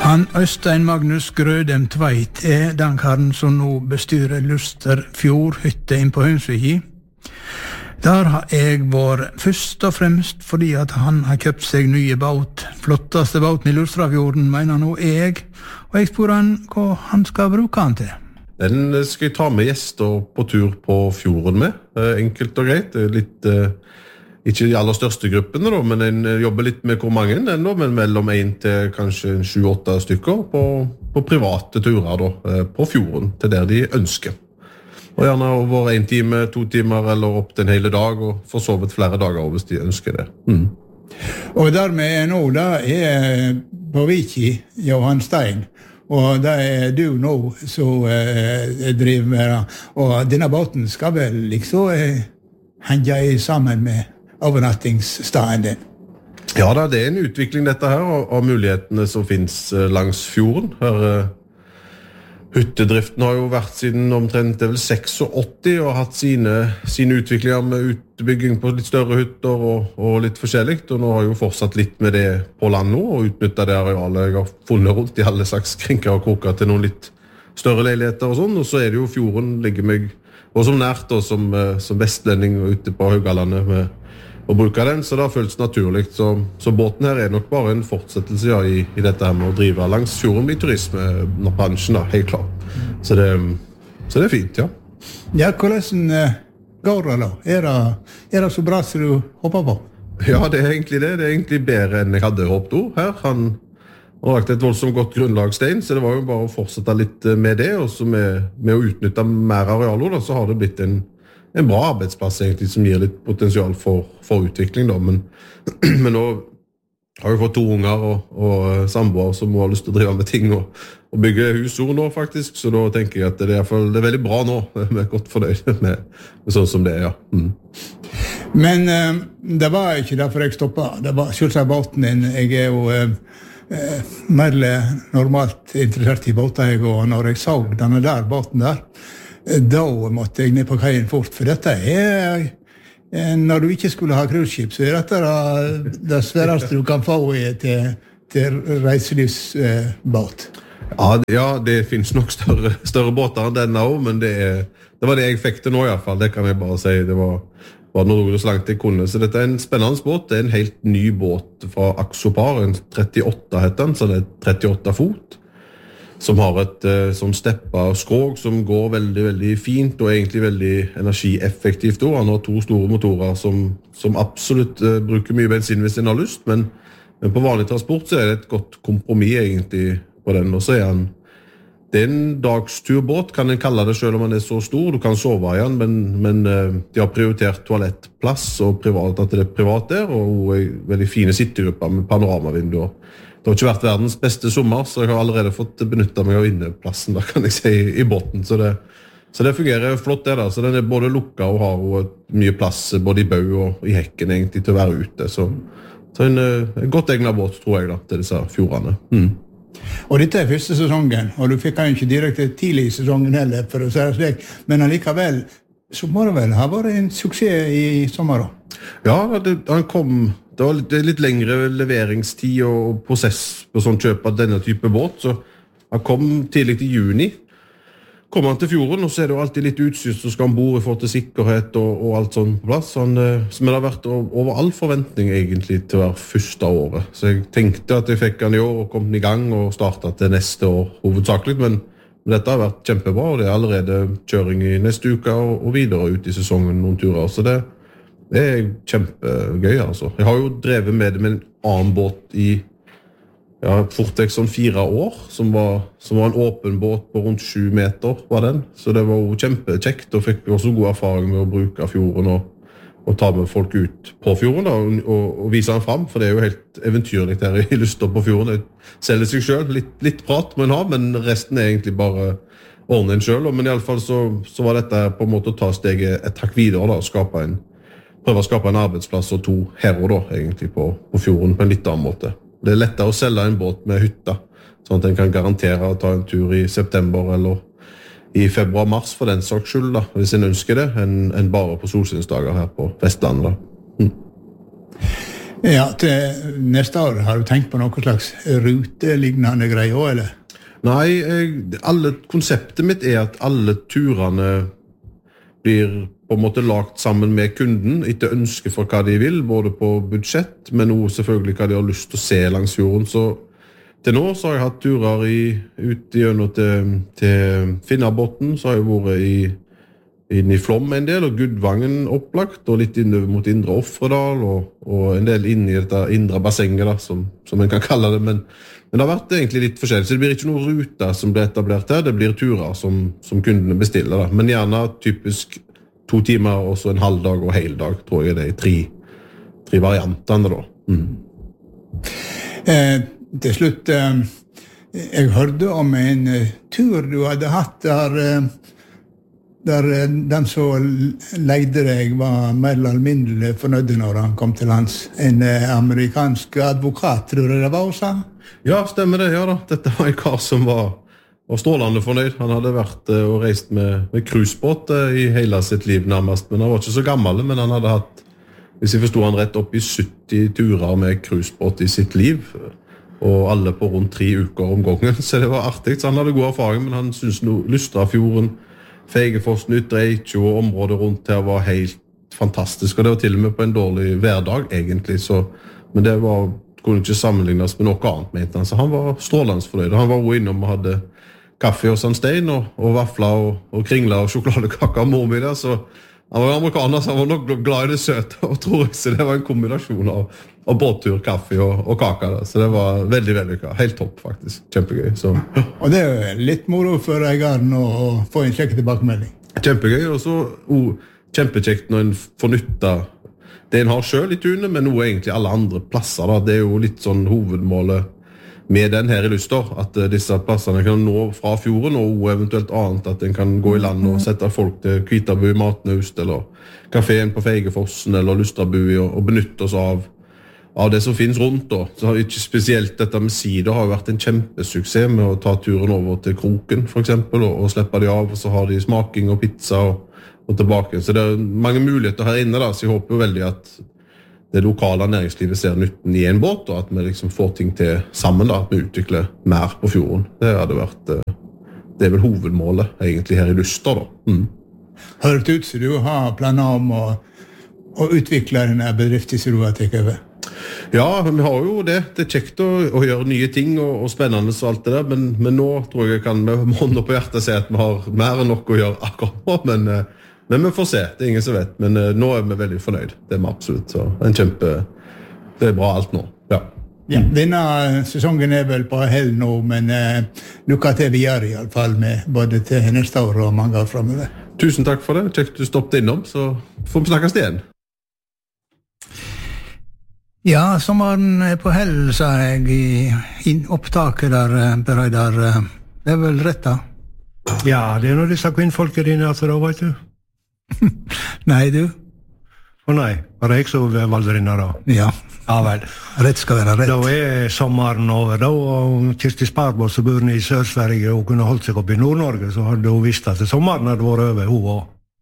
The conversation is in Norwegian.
Han Øystein Magnus Grødem Tveit den karen som nå bestyrer Luster Fjordhytte inn på Hønsviki. Der har jeg vært først og fremst fordi at han har kjøpt seg nye båt. Flotteste båten i Lustrafjorden, mener nå jeg. Og jeg spør han hva han skal bruke han til. Den skal jeg ta med gjester på tur på fjorden med. Enkelt og greit. Litt, ikke de aller største gruppene, da, men en jobber litt med hvor mange ennå, men mellom 1 til kanskje 7-8 stykker på private turer da, på fjorden, til der de ønsker. Og gjerne over 1 time, 2 timer, eller opp til en hele dag, og for så vidt flere dager hvis de ønsker det. Og dermed nå, da på Viki, Johan Stein, og det du nå som driver med det. Og denne båten skal vel liksom henge sammen med overnattingsstaden din? Ja, det en utvikling dette her, av mulighetene som finnes langs fjorden. Hyttedriften har jo vært siden omtrent det vel 86 og hatt sine utviklinger med utbygging på litt større hytter og litt forskjellig. Og nå har jeg jo fortsatt litt med det på land nå, og utnyttet det arealet jeg har funnet rundt i alle slags krinker og kroker til noen litt større leiligheter og sånn. Og så det jo fjorden ligger meg også som nært og som vestlending ute på Haugalandet med å bruke den, så det har føltes naturlig. Så båten her nok bare en fortsettelse i dette her med å drive langs fjorden i turismebransjen, helt klart. Så det fint, ja. Ja, hvordan går det da? Det så bra som du håper på? Ja, det egentlig det. Det egentlig bedre enn jeg hadde håpet her. Han har lagt et voldsomt godt grunnlagstein, så det var jo bare å fortsette litt med det, og så med å utnytte mer arealer, da, så har det blitt en bra arbeidsplass egentlig, som gir litt potensial for utvikling da, men nå har jeg fått 2 unger og samboer som har lyst til å drive med ting og bygge hus nå faktisk, så da tenker jeg at det er veldig bra nå, vi godt fornøyd med sånn som det ja. Men det var ikke derfor jeg stoppet, det var selvsagt båten din, jeg jo mer normalt interessert i båter, og når jeg så denne der båten der, da måtte jeg ned på kajen fort, for dette når du ikke skulle ha cruiseskip, så dette det sværeste du kan få til reiselivsbåt. Ja, det finnes nok større båter enn denne også, men det var det jeg fikk til nå i hvert fall, det kan jeg bare si, det var noe så langt jeg kunne. Så dette en spennende båt, det en helt ny båt fra Axopar, en 38 heter den, så det 38 fot. Som har et sånn steppet skrog som går veldig, veldig fint og egentlig veldig energieffektivt. Han har 2 store motorer som absolutt bruker mye bensin hvis den har lyst, men på vanlig transport så det et godt kompromiss egentlig på den. Og så det en dagsturbåt, kan en kalle det selv om den så stor. Du kan sove i den, men de har prioritert toalettplass og at det privat der, og veldig fine sittegrupper med panoramavinduer. Det har ikke vært verdens beste sommer, så jeg har allerede fått benyttet meg av inneplassen, da kan jeg si, i båten. Så det fungerer flott det da. Så den både lukket og har mye plass, både i bau og i hekken egentlig, til å være ute. Så en godt egnet båt, tror jeg da, til disse fjordene. Og dette første sesongen, og du fikk han ikke direkte tidlig i sesongen heller, for å si det slik, men allikevel, så må det vel ha vært en suksess i sommer da? Ja, han kom... Det var litt lengre leveringstid og prosess på sånn kjøp av denne type båt, så han kom tidlig i juni. Kom han til fjorden, og så det jo alltid litt utstyr som skal ombord i forhold til sikkerhet og alt sånn på plass. Som det har vært over all forventning egentlig til hver første året. Så jeg tenkte at jeg fikk han i år og kom i gang og startet til neste år hovedsakelig, men dette har vært kjempebra, og det allerede kjøring i neste uke og videre ut i sesongen noen turer, så det kjempegøy, altså. Jeg har jo drevet med det med en annen båt i fort vekk sånn 4 år, som var en åpen båt på rundt 7 meter, var den. Så det var jo kjempekjekt, og fikk også god erfaring med å bruke fjorden og ta med folk ut på fjorden da, og vise den fram, for det jo helt eventyrlig her i Luster på fjorden. Det selger seg selv, litt prat må en ha, men resten egentlig bare ordne en selv. Men i alle fall så var dette på en måte å ta steget et hakk videre da, og prøve å skape en arbeidsplass og 2 her og da, egentlig, på fjorden på en litt annen måte. Det lettere å selge en båt med hytta, sånn at en kan garantere å ta en tur i september eller i februar-mars for den saks skyld, da, hvis en ønsker det, enn bare på solsynsdager her på Vestlandet. Da. Ja, til neste år har du tenkt på noe slags rutelignende greie også, eller? Nei, konseptet mitt at alle turene blir på en måte lagt sammen med kunden etter ønske for hva de vil, både på budsjett, men også selvfølgelig hva de har lyst til å se langs fjorden. Så til nå så har jeg hatt turer ut gjennom til Finnabotn, så har jeg vært inn i Flåm en del, og Gudvangen opplagt, og litt innover mot Indre Offredal, og en del inn i dette indre bassenget, da, som en kan kalle det, men det har vært egentlig litt forskjellig, så det blir ikke noen ruter som blir etablert her, det blir turer som kundene bestiller, da. Men gjerne typisk 2 timer, og så en halv dag og hel dag, tror jeg det er 3 variantene da. Til slutt, jeg hørte om en tur du hadde hatt der den som leide deg var mer eller mindre fornøyd når han kom til lands. En amerikansk advokat, tror jeg det var også? Ja, stemmer det, ja da. Dette var en kar som var strålende fornøyd. Han hadde vært og reist med cruisebåt i hele sitt liv nærmest, men han var ikke så gammel, men han hadde hatt, hvis jeg forstod han rett, opp i 70 turer med cruisebåt i sitt liv, og alle på rundt 3 uker om gangen, så det var artig. Så han hadde god erfaring, men han syntes Lystrafjorden, Feigefossen, Ytre Eikjo og området rundt her var helt fantastisk, og det var til og med på en dårlig hverdag egentlig, men det kunne ikke sammenlignes med noe annet, mente han, så han var strålende fornøyd. Han var også innom og hadde kaffe hos Stein, og vafler og kringler og sjokoladekaker og mormiddag, så han var amerikaner, så han var nok glad i det søte, og tror jeg, så det var en kombinasjon av båttur, kaffe og kaker, så det var veldig, veldig bra. Helt topp, faktisk. Kjempegøy. Så. Og det er litt moro for eieren å få en slik tilbakemelding. Kjempegøy, og så kjempekjekt når en får nytte det en har selv i tunet, men noe egentlig alle andre plasser. Da. Det er jo litt sånn hovedmålet med den her i Lyster, at disse plassene kan nå fra fjorden, og eventuelt annet, at en kan gå i land og sette folk til Kvitabu i Matnaust, eller kaféen på Feigefossen, eller Lystrabu, og benytte oss av det som finnes rundt. Da. Så har ikke spesielt dette med sider har jo vært en kjempesuksess med å ta turen over til Kroken, for eksempel, og slippe de av, og så har de smaking og pizza og tilbake. Så det er mange muligheter her inne, da, så jeg håper jo veldig at det lokale næringslivet ser nytten i en båt, og at vi liksom får ting til sammen, da, at vi utvikler mer på fjorden. Det hadde vært, det er vel hovedmålet egentlig her i Lyster, da. Hører det ut som du har planer om å utvikle denne bedriften som du har tatt over? Ja, vi har jo det. Det er kjekt å gjøre nye ting og spennende og alt det der, men nå tror jeg kan med hånda på hjertet si at vi har mer enn nok å gjøre akkurat nå, men vi får se, det er ingen som vet, men nå er vi veldig fornøyd, det er vi absolutt, så det er bra alt nå, ja. Ja, denne sesongen er vel på hell nå, men lykke til videre i alle fall, med både til neste år og mange år fremover. Tusen takk for det, kjekt du stoppet innom, så får vi snakkes igjen. Ja, sommeren er på hell, sa jeg i opptaket der, Bereidar. Det er vel rett da? Ja, det er når disse kvinnfolket dine, altså da, vet du. Nei, du? Nei, var det jeg som valgte denne da? Ja. Ja vel. Rett skal være rett. Da er sommeren over da, og Kirsti Sparbo som bor i Sør-Sverige og kunne holdt seg opp i Nord-Norge, så hadde hun visst at sommeren hadde vært over, hun også.